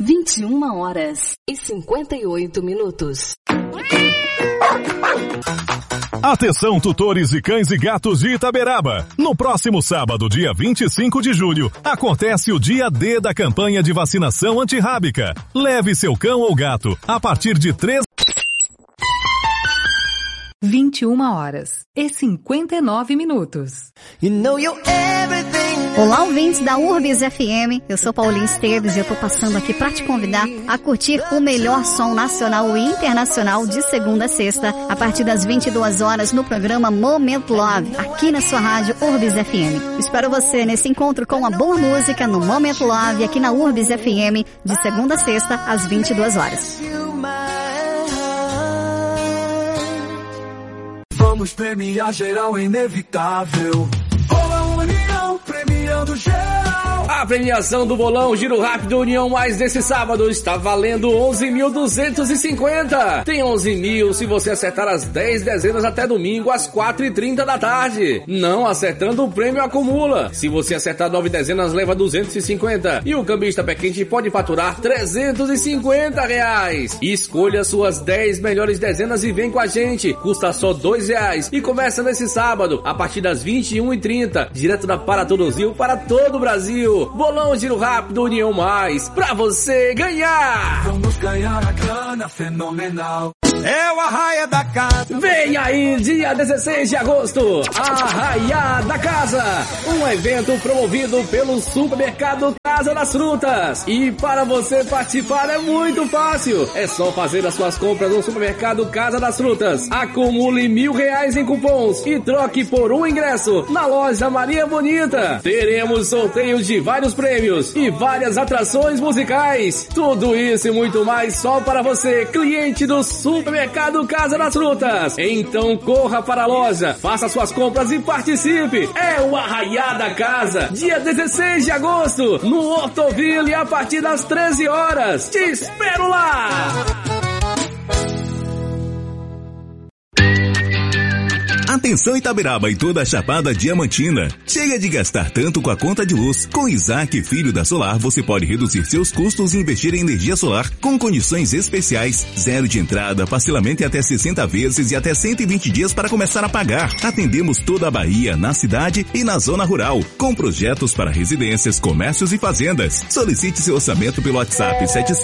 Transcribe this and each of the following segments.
21h58. Atenção, tutores de cães e gatos de Itaberaba. No próximo sábado, dia 25 de julho, acontece o dia D da campanha de vacinação antirrábica. Leve seu cão ou gato a partir de 21h59. Olá, ouvintes da Urbis FM, eu sou Paulinho Esteves e eu tô passando aqui para te convidar a curtir o melhor som nacional e internacional de segunda a sexta, a partir das 22 horas no programa Moment Love, aqui na sua rádio Urbis FM. Espero você nesse encontro com a boa música no Moment Love, aqui na Urbis FM, de segunda a sexta, às 22 horas. Vamos premiar geral, é inevitável. Bola União, premiando geral. A premiação do Bolão Giro Rápido União Mais desse sábado está valendo 11.250. Tem 11.000 se você acertar as 10 dezenas até domingo às 4h30 da tarde. Não acertando, o prêmio acumula. Se você acertar 9 dezenas, leva 250. E o cambista pé quente pode faturar R$350. Escolha suas 10 melhores dezenas e vem com a gente. Custa só R$2 e começa nesse sábado, a partir das 21h30, direto da Paratodozil para todo o Brasil. Bolão Giro Rápido União Mais, pra você ganhar! Vamos ganhar a grana fenomenal. É o Arraia da Casa. Vem aí, dia 16 de agosto, Arraia da Casa, um evento promovido pelo supermercado Casa das Frutas. E para você participar é muito fácil, é só fazer as suas compras no supermercado Casa das Frutas. Acumule R$1.000 em cupons e troque por um ingresso na loja Maria Bonita. Teremos sorteios de vários prêmios e várias atrações musicais. Tudo isso e muito mais só para você, cliente do Supermercado Casa das Frutas. Então corra para a loja, faça suas compras e participe. É o Arraiá da Casa, dia 16 de agosto, no Hortoville, a partir das 13 horas. Te espero lá! Atenção Itaberaba e toda a Chapada Diamantina. Chega de gastar tanto com a conta de luz. Com Isaac Filho da Solar, você pode reduzir seus custos e investir em energia solar com condições especiais. 0 de entrada, parcelamento em até 60 vezes e até 120 dias para começar a pagar. Atendemos toda a Bahia, na cidade e na zona rural, com projetos para residências, comércios e fazendas. Solicite seu orçamento pelo WhatsApp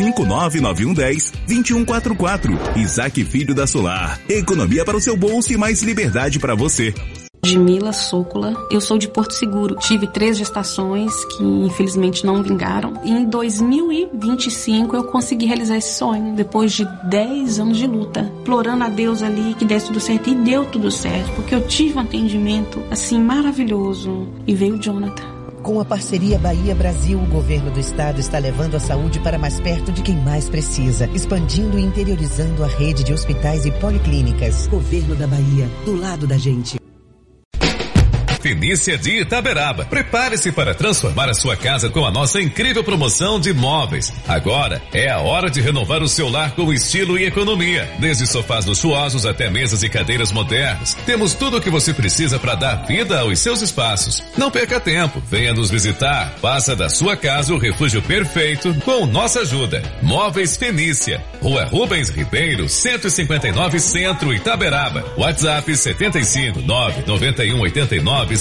7599110-2144. Isaac Filho da Solar. Economia para o seu bolso e mais liberdade para você. Jamila Sócola, eu sou de Porto Seguro. Tive 3 gestações que infelizmente não vingaram. E em 2025 eu consegui realizar esse sonho, depois de 10 anos de luta, implorando a Deus ali que desse tudo certo, e deu tudo certo, porque eu tive um atendimento assim maravilhoso, e veio o Jonathan. Com a parceria Bahia-Brasil, o governo do estado está levando a saúde para mais perto de quem mais precisa, expandindo e interiorizando a rede de hospitais e policlínicas. Governo da Bahia, do lado da gente. Fenícia de Itaberaba. Prepare-se para transformar a sua casa com a nossa incrível promoção de móveis. Agora é a hora de renovar o seu lar com estilo e economia. Desde sofás luxuosos até mesas e cadeiras modernas. Temos tudo o que você precisa para dar vida aos seus espaços. Não perca tempo. Venha nos visitar. Faça da sua casa o refúgio perfeito com nossa ajuda. Móveis Fenícia. Rua Rubens Ribeiro, 159 Centro, Itaberaba. WhatsApp 75991890169.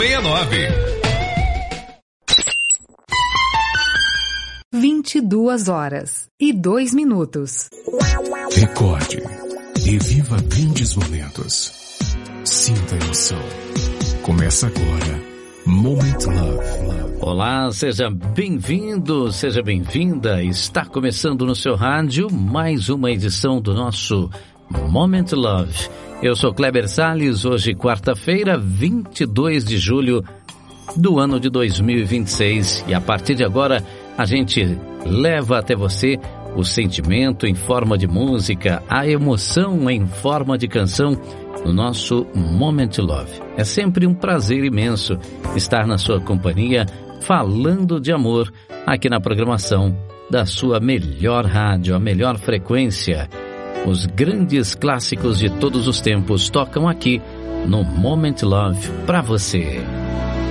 22h02. Recorde e viva grandes momentos. Sinta a emoção. Começa agora Moment Love. Olá, seja bem-vindo, seja bem-vinda. Está começando no seu rádio mais uma edição do nosso Moment Love. Eu sou Kleber Salles, hoje quarta-feira, 22 de julho do ano de 2026. E a partir de agora, a gente leva até você o sentimento em forma de música, a emoção em forma de canção no nosso Moment Love. É sempre um prazer imenso estar na sua companhia, falando de amor aqui na programação da sua melhor rádio, a melhor frequência. Os grandes clássicos de todos os tempos tocam aqui no Moment Love para você.